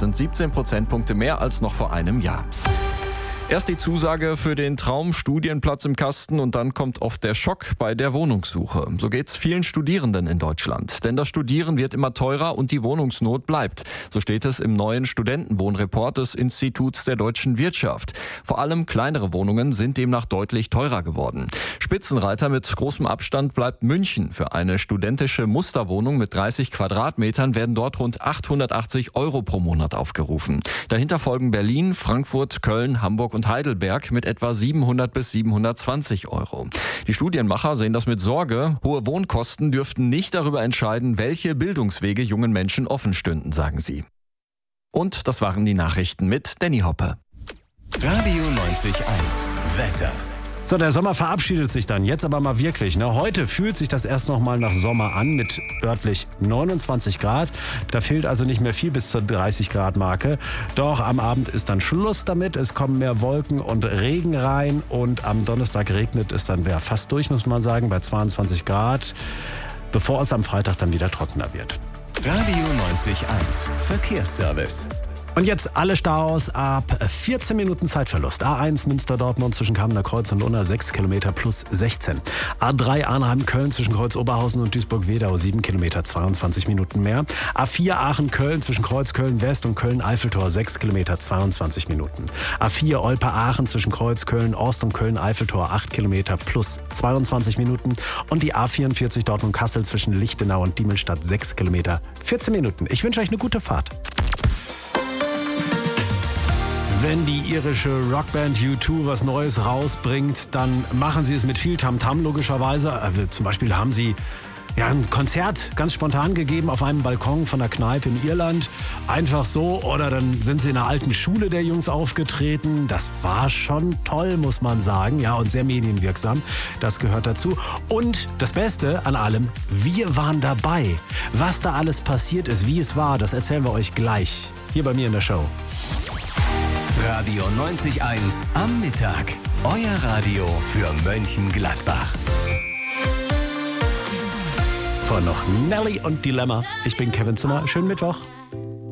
sind 17 Prozentpunkte mehr als noch vor einem Jahr. Erst die Zusage für den Traumstudienplatz im Kasten und dann kommt oft der Schock bei der Wohnungssuche. So geht's vielen Studierenden in Deutschland. Denn das Studieren wird immer teurer und die Wohnungsnot bleibt. So steht es im neuen Studentenwohnreport des Instituts der deutschen Wirtschaft. Vor allem kleinere Wohnungen sind demnach deutlich teurer geworden. Spitzenreiter mit großem Abstand bleibt München. Für eine studentische Musterwohnung mit 30 Quadratmetern werden dort rund 880 Euro pro Monat aufgerufen. Dahinter folgen Berlin, Frankfurt, Köln, Hamburg und Heidelberg mit etwa 700 bis 720 Euro. Die Studienmacher sehen das mit Sorge. Hohe Wohnkosten dürften nicht darüber entscheiden, welche Bildungswege jungen Menschen offen stünden, sagen sie. Und das waren die Nachrichten mit Danny Hoppe. Radio 90.1 Wetter. So, der Sommer verabschiedet sich dann, jetzt aber mal wirklich. Heute fühlt sich das erst noch mal nach Sommer an mit örtlich 29 Grad. Da fehlt also nicht mehr viel bis zur 30 Grad Marke. Doch am Abend ist dann Schluss damit. Es kommen mehr Wolken und Regen rein und am Donnerstag regnet es dann fast durch, muss man sagen, bei 22 Grad, bevor es am Freitag dann wieder trockener wird. Radio 90.1 Verkehrsservice. Und jetzt alle Staus ab 14 Minuten Zeitverlust. A1 Münster-Dortmund zwischen Kamener Kreuz und Unna 6 Kilometer plus 16. A3 Arnheim-Köln zwischen Kreuz-Oberhausen und Duisburg-Wedau 7 Kilometer 22 Minuten mehr. A4 Aachen-Köln zwischen Kreuz-Köln-West und Köln-Eiffeltor 6 Kilometer 22 Minuten. A4 Olpe-Aachen zwischen Kreuz-Köln-Ost und Köln-Eiffeltor 8 Kilometer plus 22 Minuten. Und die A44 Dortmund-Kassel zwischen Lichtenau und Diemelstadt 6 Kilometer 14 Minuten. Ich wünsche euch eine gute Fahrt. Wenn die irische Rockband U2 was Neues rausbringt, dann machen sie es mit viel Tamtam logischerweise. Zum Beispiel haben sie ein Konzert ganz spontan gegeben auf einem Balkon von einer Kneipe in Irland. Einfach so. Oder dann sind sie in einer alten Schule der Jungs aufgetreten. Das war schon toll, muss man sagen. Ja, und sehr medienwirksam. Das gehört dazu. Und das Beste an allem, wir waren dabei. Was da alles passiert ist, wie es war, das erzählen wir euch gleich. Hier bei mir in der Show. Radio 90.1 am Mittag. Euer Radio für Mönchengladbach. Vor noch Nelly und Dilemma. Ich bin Kevin Zimmer. Schönen Mittwoch.